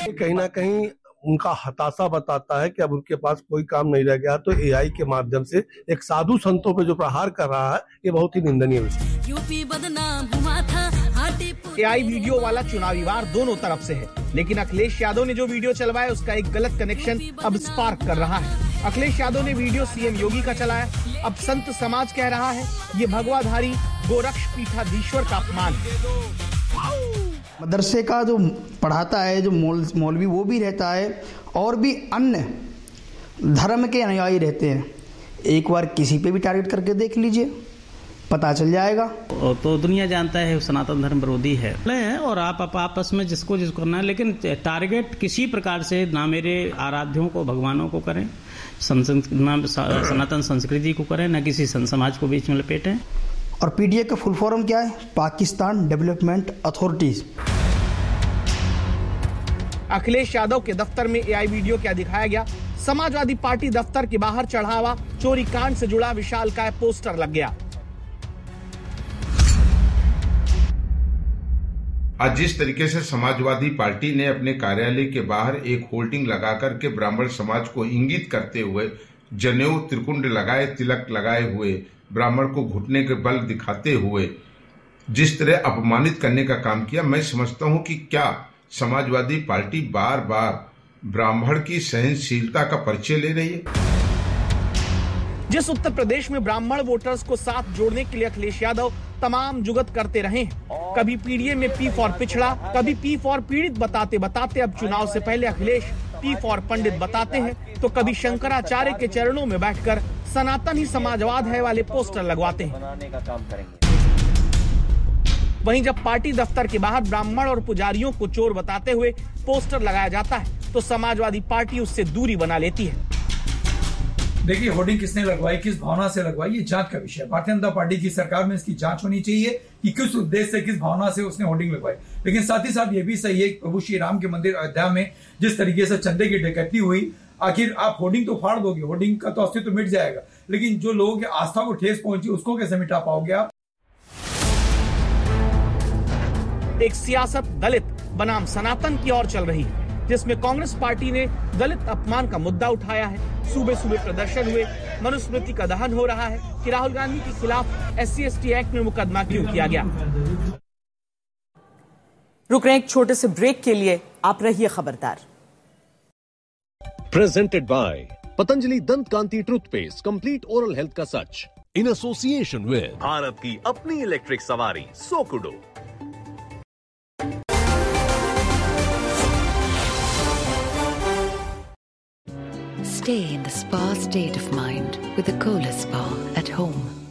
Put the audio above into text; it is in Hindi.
कहीं ना कहीं उनका हताशा बताता है कि अब उनके पास कोई काम नहीं रह गया, तो एआई के माध्यम से एक साधु संतों पे जो प्रहार कर रहा है, ये बहुत ही निंदनीय विषय। यूपी बदनाम हुआ था। एआई वीडियो वाला चुनावी वार दोनों तरफ से है, लेकिन अखिलेश यादव ने जो वीडियो चलवाया उसका एक गलत कनेक्शन अब स्पार्क कर रहा है। अखिलेश यादव ने वीडियो सीएम योगी का चलाया, अब संत समाज कह रहा है ये भगवाधारी गोरक्ष पीठाधीश्वर का अपमान है। मदरसे का जो पढ़ाता है, जो मौलवी वो भी रहता है और भी अन्य धर्म के अनुयायी रहते हैं। एक बार किसी पे भी टारगेट करके देख लीजिए, पता चल जाएगा। तो दुनिया जानता है सनातन धर्म विरोधी है और आप आपस में जिसको करना है, लेकिन टारगेट किसी प्रकार से ना मेरे आराध्यों को, भगवानों को करें, सनातन संस्कृति को करें, ना किसी संत समाज को बीच में लपेटें। और पीडीए का फुल फॉर्म क्या है? Pakistan development authorities. अखिलेश यादव के दफ्तर में एआई वीडियो क्या दिखाया गया? समाजवादी पार्टी दफ्तर के बाहर चढ़ावा चोरी कांड से जुड़ा विशालकाय पोस्टर लग गया। आज जिस तरीके से समाजवादी पार्टी ने अपने कार्यालय के बाहर एक होल्डिंग लगाकर के ब्राह्मण समाज को इंगित करते हुए जनेऊ त्रिकुंड लगाए, तिलक लगाए हुए, ब्राह्मण को घुटने के बल दिखाते हुए जिस तरह अपमानित करने का काम किया, मैं समझता हूं कि क्या समाजवादी पार्टी बार बार ब्राह्मण की सहनशीलता का परिचय ले रही है। जिस उत्तर प्रदेश में ब्राह्मण वोटर्स को साथ जोड़ने के लिए अखिलेश यादव तमाम जुगत करते रहे हैं, कभी पीडीए में पी फॉर पिछड़ा, कभी पी फॉर पीड़ित बताते बताते अब चुनाव से पहले अखिलेश पी फॉर पंडित बताते हैं, तो कभी शंकराचार्य के चरणों में बैठकर सनातन ही समाजवाद है वाले पोस्टर लगवाते हैं। वहीं जब पार्टी दफ्तर के बाहर ब्राह्मण और पुजारियों को चोर बताते हुए पोस्टर लगाया जाता है, तो समाजवादी पार्टी उससे दूरी बना लेती है। देखिए, होर्डिंग किसने लगवाई, किस भावना से लगवाई, ये जांच का विषय है। भारतीय जनता पार्टी की सरकार में इसकी जांच होनी चाहिए कि किस उद्देश्य से, किस भावना से उसने होर्डिंग लगवाई। लेकिन साथ ही साथ ये भी सही है कि प्रभु श्री राम के मंदिर अयोध्या में जिस तरीके से चंदे की डकैती हुई, आखिर आप होर्डिंग तो फाड़ दोगे, होर्डिंग का तो अस्तित्व मिट जाएगा, लेकिन जो लोगों की आस्था को ठेस पहुंची उसको कैसे मिटा पाओगे आप? एक सियासत दलित बनाम सनातन की ओर चल रही है, जिसमें कांग्रेस पार्टी ने दलित अपमान का मुद्दा उठाया है। सूबे सूबे प्रदर्शन हुए, मनुस्मृति का दहन हो रहा है कि राहुल गांधी के खिलाफ SC/ST एक्ट में मुकदमा क्यों किया गया। रुक रहे हैं एक छोटे से ब्रेक के लिए, आप रहिए खबरदार। प्रेजेंटेड बाय पतंजलि दंत कांति टूथपेस्ट, कंप्लीट ओरल हेल्थ का सच, इन एसोसिएशन विद भारत की अपनी इलेक्ट्रिक सवारी सोकुडो। Stay in the spa state of mind with the Kohler Spa at home.